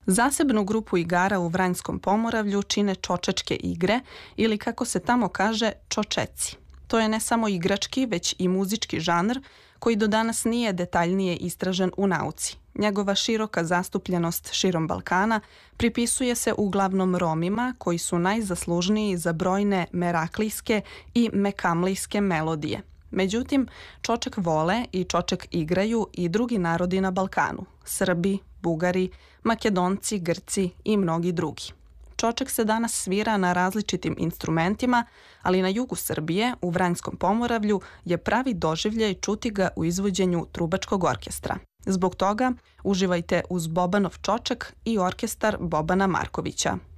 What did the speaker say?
Zasebnu grupu igara u Vranjskom Pomoravlju čine čočečke igre ili kako se tamo kaže čočeci. To je ne samo igrački, već i muzički žanr koji do danas nije detaljnije istražen u nauci. Njegova široka zastupljenost širom Balkana pripisuje se uglavnom Romima koji su najzaslužniji za brojne meraklijske i mekamlijske melodije. Međutim, čoček vole i čoček igraju i drugi narodi na Balkanu, Srbi, Bugari, Makedonci, Grci i mnogi drugi. Čoček se danas svira na različitim instrumentima, ali na jugu Srbije, u Vranjskom Pomoravlju, je pravi doživljaj čuti ga u izvođenju trubačkog orkestra. Zbog toga uživajte uz Bobanov čoček i orkestar Bobana Markovića.